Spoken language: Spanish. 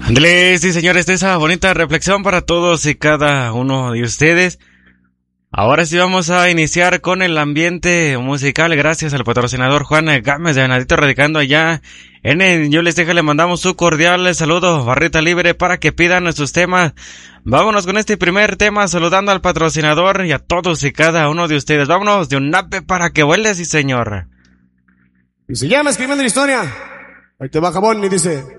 Ándale, sí, señores, esa bonita reflexión para todos y cada uno de ustedes. Ahora sí vamos a iniciar con el ambiente musical, gracias al patrocinador Juan Gámez de Venadito, radicando allá en el Yo Les Deja. Le mandamos su cordial saludo, barrita libre para que pidan nuestros temas. Vámonos con este primer tema, saludando al patrocinador y a todos y cada uno de ustedes. Vámonos de un nape para que vuele, sí, señor. Y se llama Escribiendo la Historia. Ahí te va, Jabón, y dice...